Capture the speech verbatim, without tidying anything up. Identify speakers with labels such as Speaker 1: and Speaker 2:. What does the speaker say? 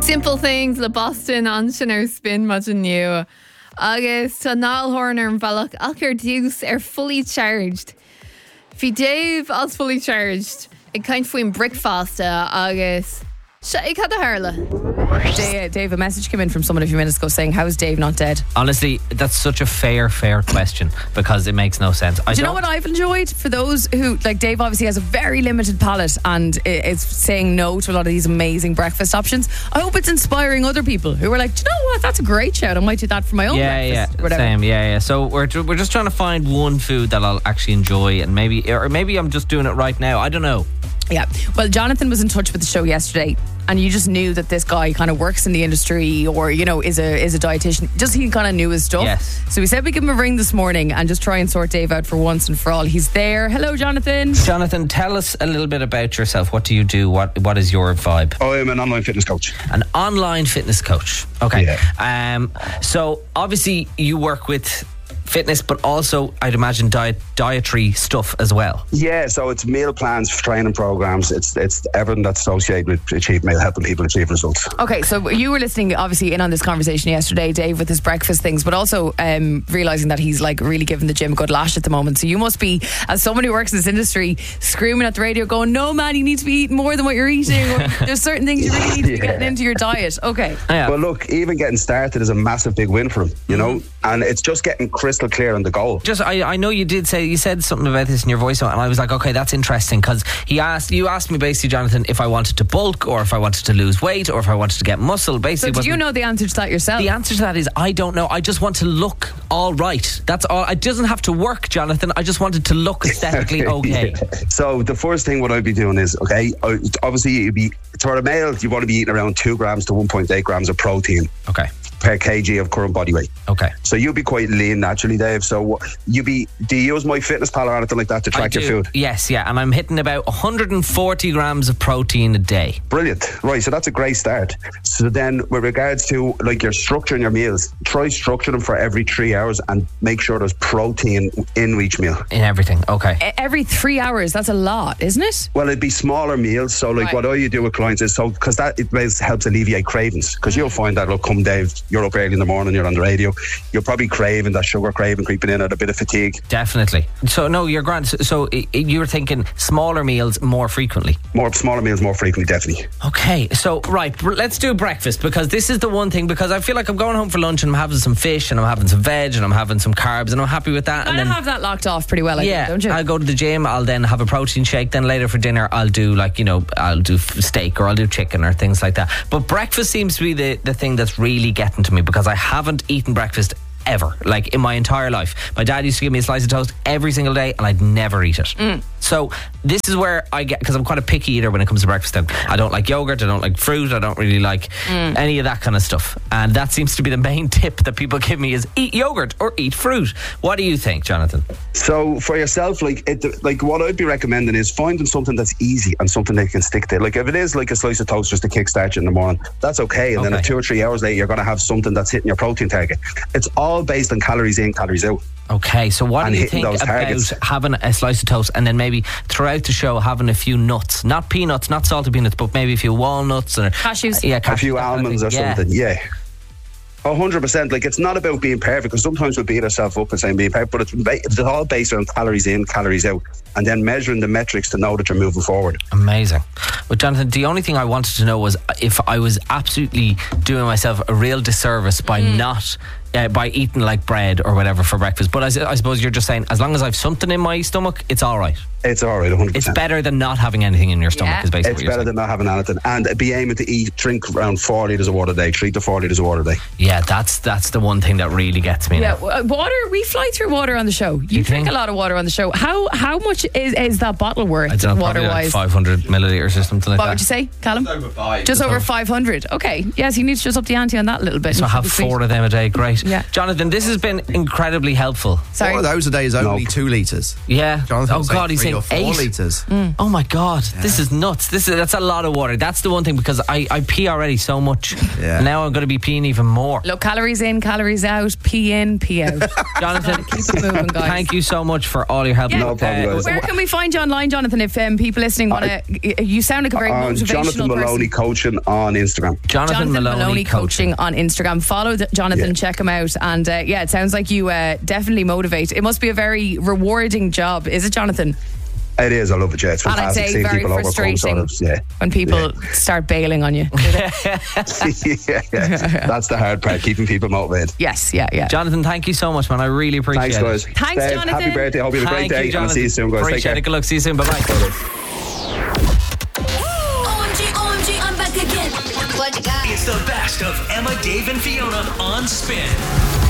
Speaker 1: Simple Things le Boston an sin ar spin much new. Agus tá Niall Horner and bhealach ach ar dús ar fully charged. Bhí Dave as fully charged ag caint faoin brickfasta agus se ag cad a harla.
Speaker 2: Dave, Dave, a message came in from someone a few minutes ago saying, how is Dave not dead?
Speaker 3: Honestly, that's such a fair, fair question because it makes no sense. I
Speaker 2: Do you
Speaker 3: don't
Speaker 2: know what I've enjoyed? For those who, like Dave obviously has a very limited palate and is saying no to a lot of these amazing breakfast options. I hope it's inspiring other people who are like, do you know what? That's a great shout. I might do that for my own
Speaker 3: yeah,
Speaker 2: breakfast.
Speaker 3: Yeah,
Speaker 2: whatever.
Speaker 3: Same, yeah, yeah. So we're we're just trying to find one food that I'll actually enjoy, and maybe, or maybe I'm just doing it right now. I don't know.
Speaker 2: Yeah. Well, Jonathan was in touch with the show yesterday, and you just knew that this guy kind of works in the industry, or you know, is a is a dietitian. Just he kind of knew his stuff.
Speaker 3: Yes.
Speaker 2: So we said we give him a ring this morning and just try and sort Dave out for once and for all. He's there. Hello, Jonathan.
Speaker 3: Jonathan, tell us a little bit about yourself. What do you do? What What is your vibe?
Speaker 4: Oh, I'm an online fitness coach.
Speaker 3: An online fitness coach. Okay.
Speaker 4: Yeah.
Speaker 3: Um. So obviously you work with fitness, but also I'd imagine diet dietary stuff as well.
Speaker 4: Yeah, so it's meal plans, training programs. It's it's everything that's associated with achieving meal, helping people achieve results.
Speaker 2: Okay, so you were listening obviously in on this conversation yesterday, Dave, with his breakfast things, but also um, realising that he's like really giving the gym a good lash at the moment. So you must be, as someone who works in this industry, screaming at the radio going, no man, you need to be eating more than what you're eating, or there's certain things you really need to be
Speaker 4: Yeah.
Speaker 2: getting into your diet. Okay.
Speaker 3: Yeah.
Speaker 4: Well, look, even getting started is a massive big win for him, you know, and it's just getting crystal clear on the goal.
Speaker 3: Just, I, I know you did say, you said something about this in your voice, and I was like, okay, that's interesting, because he asked, you asked me basically, Jonathan, if I wanted to bulk, or if I wanted to lose weight, or if I wanted to get muscle. Basically,
Speaker 2: So do you
Speaker 3: wasn't-
Speaker 2: know the answer to that yourself?
Speaker 3: The answer to that is I don't know. I just want to look all right. That's all. It doesn't have to work, Jonathan. I just wanted to look aesthetically okay.
Speaker 4: Yeah. So the first thing what I'd be doing is, okay, uh, obviously you'd be, for a male, you want to be eating around two grams to one point eight grams of protein
Speaker 3: Okay.
Speaker 4: per kg of current body weight.
Speaker 3: Okay.
Speaker 4: So you'll be quite lean naturally, Dave. So you be, do you use MyFitnessPal or anything like that to track
Speaker 3: I
Speaker 4: your
Speaker 3: do.
Speaker 4: food?
Speaker 3: Yes, yeah. And I'm hitting about one hundred forty grams of protein a day.
Speaker 4: Brilliant. Right, so that's a great start. So then with regards to like your structuring your meals, try structure them for every three hours and make sure there's protein in each meal.
Speaker 3: In everything. Okay.
Speaker 2: E- Every three hours, that's a lot, isn't it?
Speaker 4: Well, it'd be smaller meals. So like
Speaker 2: Right.
Speaker 4: what I do with clients is, so because that it makes- helps alleviate cravings, because you'll find that, look, come Dave, you're up early in the morning, you're on the radio, you're probably craving that sugar craving creeping in, and a bit of fatigue.
Speaker 3: Definitely. So, no, you're grand. So, so i- i- you were thinking smaller meals more frequently.
Speaker 4: More smaller meals more frequently, definitely.
Speaker 3: Okay, so right, br- let's do breakfast, because this is the one thing, because I feel like I'm going home for lunch and I'm having some fish and I'm having some veg and I'm having some carbs and I'm happy with that.
Speaker 2: Kind
Speaker 3: and
Speaker 2: of
Speaker 3: then
Speaker 2: have that locked off pretty well, I
Speaker 3: yeah,
Speaker 2: think, don't you?
Speaker 3: I'll go to the gym, I'll then have a protein shake, then later for dinner I'll do like, you know, I'll do f- steak or I'll do chicken or things like that. But breakfast seems to be the, the thing that's really getting to me, because I haven't eaten breakfast ever, like in my entire life. My dad used to give me a slice of toast every single day and I'd never eat it.
Speaker 2: Mm.
Speaker 3: So this is where I get, because I'm quite a picky eater when it comes to breakfast. Then I don't like yogurt, I don't like fruit, I don't really like
Speaker 2: Mm.
Speaker 3: any of that kind of stuff, and that seems to be the main tip that people give me is eat yogurt or eat fruit. What do you think, Jonathan?
Speaker 4: So for yourself, like it, like what I'd be recommending is finding something that's easy and something that you can stick to. Like if it is like a slice of toast just to kickstart you in the morning, that's okay. And then
Speaker 3: Okay.
Speaker 4: if two or three hours later, you're going to have something that's hitting your protein target. It's all based on calories in, calories out.
Speaker 3: Okay, so what
Speaker 4: And
Speaker 3: do you
Speaker 4: hitting
Speaker 3: think
Speaker 4: those
Speaker 3: about
Speaker 4: targets.
Speaker 3: having a slice of toast and then maybe throughout the show having a few nuts, not peanuts, not salted peanuts, but maybe a few walnuts or
Speaker 2: Cashews.
Speaker 3: yeah,
Speaker 4: A
Speaker 3: cashews,
Speaker 4: few
Speaker 3: that kind of
Speaker 4: almonds or
Speaker 3: thing. Yeah.
Speaker 4: something. Yeah. A hundred percent. Like it's not about being perfect, because sometimes we beat ourselves up and saying being perfect, but it's, ba- it's all based on calories in, calories out, and then measuring the metrics to know that you're moving forward.
Speaker 3: Amazing. But Jonathan, the only thing I wanted to know was if I was absolutely doing myself a real disservice by not uh, by eating like bread or whatever for breakfast. But I, s- I suppose you're just saying as long as I've something in my stomach, it's all right.
Speaker 4: It's all right, one hundred
Speaker 3: It's
Speaker 4: percent.
Speaker 3: better than not having anything in your stomach.
Speaker 2: Yeah.
Speaker 3: Is basically
Speaker 4: It's
Speaker 3: what you're
Speaker 4: better
Speaker 3: saying.
Speaker 4: than not having anything, and be aiming to eat, drink around four litres of water a day, three to four litres of water a day.
Speaker 3: Yeah, that's that's the one thing that really gets me.
Speaker 2: Yeah,
Speaker 3: now.
Speaker 2: w- water. We fly through water on the show. You,
Speaker 3: You
Speaker 2: drink
Speaker 3: think?
Speaker 2: a lot of water on the show. How how much is, is that bottle worth,
Speaker 3: I don't know,
Speaker 2: water
Speaker 3: probably like
Speaker 2: wise?
Speaker 3: five hundred millilitres or something like
Speaker 2: What
Speaker 3: that.
Speaker 2: would you say, Callum?
Speaker 5: Over five.
Speaker 2: Just over five hundred. Okay. Yes, you need to just up the ante on that a little bit.
Speaker 3: So
Speaker 2: and
Speaker 3: have
Speaker 2: keep it sweet.
Speaker 3: four of them a day. Great. right.
Speaker 2: Yeah.
Speaker 3: Jonathan, this has been incredibly helpful.
Speaker 2: Sorry.
Speaker 5: Four of those a day is only
Speaker 4: No.
Speaker 5: two litres.
Speaker 3: Yeah.
Speaker 5: Jonathan
Speaker 3: oh
Speaker 5: was
Speaker 3: God,
Speaker 5: saying
Speaker 3: he's
Speaker 5: three
Speaker 3: saying
Speaker 5: or four
Speaker 3: eight.
Speaker 5: litres.
Speaker 3: Oh my God, this is nuts. This is that's a lot of water. That's the one thing, because I, I pee already so much.
Speaker 5: Yeah.
Speaker 3: Now I'm going to be peeing even more.
Speaker 2: Look, calories in, calories out, pee in, pee out.
Speaker 3: Jonathan,
Speaker 2: Keep it moving, guys.
Speaker 3: thank you so much for all your help.
Speaker 2: Yeah.
Speaker 4: No problem, guys.
Speaker 2: Where can we find you online, Jonathan, if um, people listening want to... You sound like a very
Speaker 4: On
Speaker 2: motivational
Speaker 4: Jonathan Maloney
Speaker 2: person.
Speaker 4: Coaching on Instagram.
Speaker 3: Jonathan,
Speaker 2: Jonathan
Speaker 3: Maloney,
Speaker 2: Maloney
Speaker 3: coaching.
Speaker 2: coaching on Instagram. Follow the, Jonathan,
Speaker 4: Yeah.
Speaker 2: check him out. And uh, yeah, it sounds like you uh, definitely motivate. It must be a very rewarding job, is it, Jonathan?
Speaker 4: It is. I love it. Yeah, it's
Speaker 2: And I'd
Speaker 4: fantastic
Speaker 2: say
Speaker 4: seeing
Speaker 2: very
Speaker 4: people overcome
Speaker 2: frustrating
Speaker 4: sort of. Yeah.
Speaker 2: when people start bailing on you.
Speaker 4: yeah, yeah. That's the hard part, keeping people motivated.
Speaker 2: Yes, yeah, yeah.
Speaker 3: Jonathan, thank you so much, man. I really appreciate
Speaker 4: Thanks,
Speaker 3: it.
Speaker 4: guys.
Speaker 2: Thanks,
Speaker 4: Dave,
Speaker 2: Jonathan.
Speaker 4: Happy birthday. Hope you have a great
Speaker 3: Thank
Speaker 4: day.
Speaker 3: you,
Speaker 4: And I'll see you soon, guys. Take
Speaker 3: Appreciate
Speaker 4: care.
Speaker 3: it. Good luck. See you soon. Bye bye.
Speaker 6: O M G, O M G, I'm back again. What you got?
Speaker 7: It's the best of Emma, Dave, and Fiona on Spin.